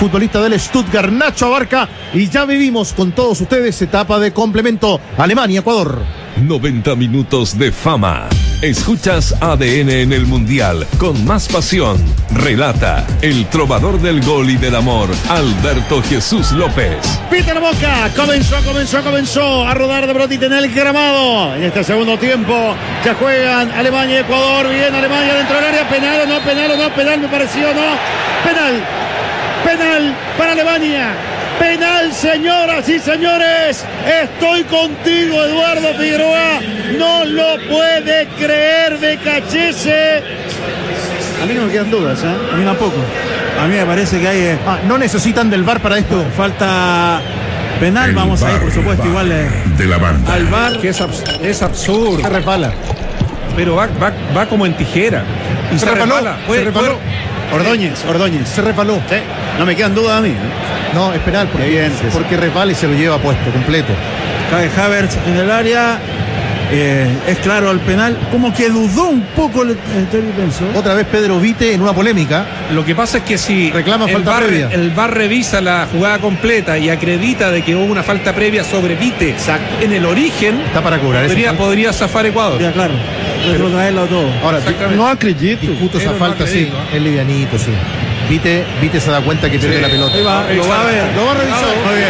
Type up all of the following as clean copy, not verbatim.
futbolista del Stuttgart, Nacho Abarca, y ya vivimos con todos ustedes etapa de complemento Alemania-Ecuador. 90 minutos de fama. Escuchas ADN en el Mundial con más pasión. Relata el trovador del gol y del amor, Alberto Jesús López. Peter Boca comenzó a rodar de pelotita en el gramado. En este segundo tiempo ya juegan Alemania y Ecuador. Bien, Alemania dentro del área. Penal o no, penal me pareció, no. Penal para Alemania. Penal, señoras y señores. Estoy contigo, Eduardo Figueroa. No lo puede creer Becachese. A mí no me quedan dudas, ¿eh? A mí tampoco. A mí me parece que hay... no necesitan del VAR para esto. Falta penal, vamos a ir, por supuesto, igual de la banda. Al VAR. Que es absurdo. Se resbala. Pero va como en tijera. Y se resbala. Se resbaló. Ordóñez. Se resbaló. Sí, no me quedan dudas a mí. No, es penal porque resbala y se lo lleva puesto completo. Cae Havertz en el área. Es claro el penal. Como que dudó un poco el Penso. Otra vez Pedro Vite en una polémica. Lo que pasa es que si reclama falta previa, el VAR revisa la jugada completa y acredita de que hubo una falta previa sobre Vite. Exacto. En el origen está para cobrar. Podría zafar Ecuador. Ya, claro. Pero traerlo todo. Ahora, no acredito. Discuto esa falta, sí. Es livianito, sí. Vite se da cuenta que pierde la pelota. Lo va a ver. Lo va a revisar. Muy bien.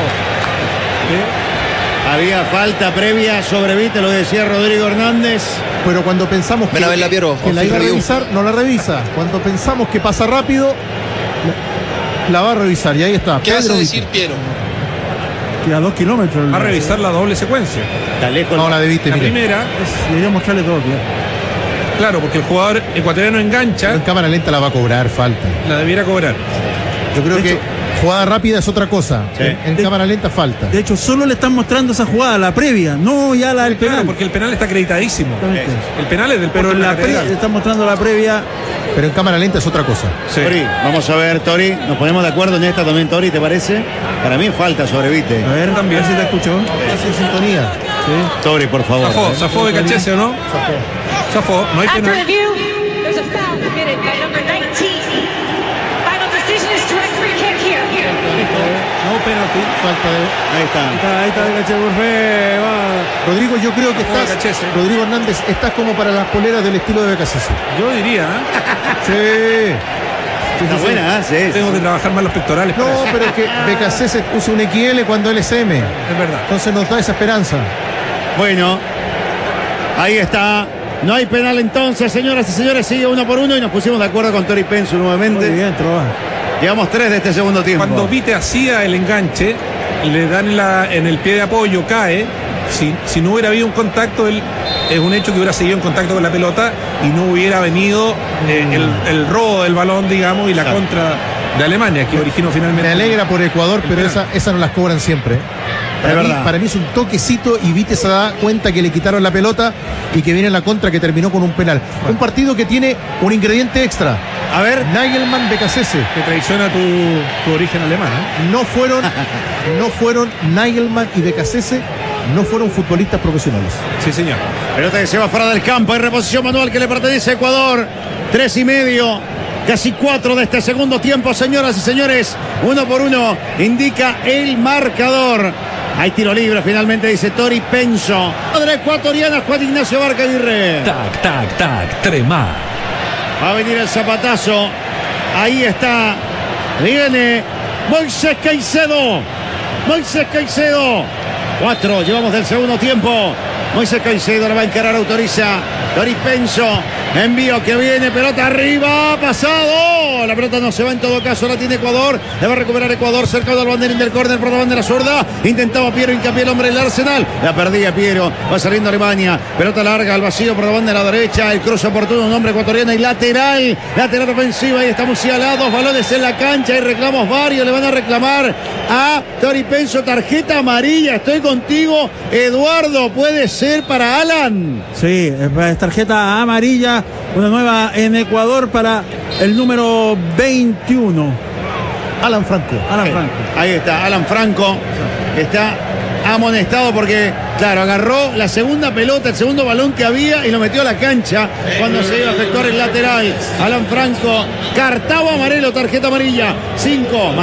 Había falta previa sobre Vite, lo decía Rodrigo Hernández. Pero cuando pensamos que la iba a revisar, no la revisa. Cuando pensamos que pasa rápido, la va a revisar. Y ahí está. ¿Qué vas a decir, Piero? Que a 2 kilómetros. Va a revisar la doble secuencia. Está lejos. No, la de Vite. La primera. Debería mostrarle todo, Claro, porque el jugador ecuatoriano engancha. Pero en cámara lenta la va a cobrar falta. La debiera cobrar. Yo creo que jugada rápida es otra cosa. Sí. En cámara lenta falta. De hecho, solo le están mostrando esa jugada, la previa, no ya la del penal. Claro, porque el penal está acreditadísimo. El penal es del pero en la previa le están mostrando la previa. Pero en cámara lenta es otra cosa. Sí. Tori, vamos a ver, Tori. Nos ponemos de acuerdo en esta también, Tori, ¿te parece? Para mí falta sobre Vite. A ver, también si te escuchó. Estás en sintonía. Sí. Tori, por favor. Zafó Becachese, ¿o no? Zafó, no hay penal. No penalti, falta de... Ahí está. Becachese, por fe, va. Rodrigo, yo creo que estás... Rodrigo Hernández, estás como para las poleras del estilo de Becachese. Yo diría, Sí. Está buena, sí. Tengo que trabajar más los pectorales. No, pero es que Becachese usa un XL cuando él es M. Es verdad. Entonces nos da esa esperanza. Bueno, ahí está. No hay penal entonces, señoras y señores. Sigue 1 por 1 y nos pusimos de acuerdo con Tori Penso nuevamente. Muy bien, Trova. Llevamos 3 de este segundo tiempo. Cuando Vite hacía el enganche, le dan en el pie de apoyo, cae. Si no hubiera habido un contacto, es un hecho que hubiera seguido en contacto con la pelota y no hubiera venido el robo del balón, digamos, y la contra de Alemania, que originó finalmente. Me alegra por Ecuador, pero esa no las cobran siempre. Para mí es un toquecito y Vite se da cuenta que le quitaron la pelota y que viene la contra que terminó con un penal. Un partido que tiene un ingrediente extra. A ver, Nagelmann, Becachese. Que traiciona tu origen alemán, ¿eh? No fueron Nagelmann y Becachese, no fueron futbolistas profesionales. Sí, señor. pelota que se va fuera del campo. Hay reposición manual que le pertenece a Ecuador. 3:30. Casi 4 de este segundo tiempo, señoras y señores. 1 por 1 indica el marcador. Hay tiro libre, finalmente dice Tori Penso. De la ecuatoriana, Juan Ignacio Abarca Aguirre. Tac, Tremá. Va a venir el zapatazo. Ahí está. Viene Moisés Caicedo. 4 llevamos del segundo tiempo. Moisés Caicedo le va a encarar, autoriza Tori Penso. Envío que viene, pelota arriba, pasado. La pelota no se va en todo caso, la tiene Ecuador. Le va a recuperar Ecuador, cerca del banderín del córner por la bandera zurda. Intentaba Piero, hincapié el hombre del Arsenal. La perdía Piero, va saliendo Alemania. Pelota larga al vacío por la bandera derecha. El cruce oportuno, un hombre ecuatoriano y lateral. Lateral ofensiva, ahí estamos ya a dos balones en la cancha y reclamos varios. Le van a reclamar a Tori Penso tarjeta amarilla. Estoy contigo, Eduardo, puede ser para Alan. Sí, es tarjeta amarilla. Una nueva en Ecuador para el número 21. Alan Franco. Ahí está, Alan Franco. Está amonestado porque, claro, agarró la segunda pelota, el segundo balón que había y lo metió a la cancha cuando se iba a efectuar el lateral. Alan Franco, cartao amarelo, tarjeta amarilla. 5.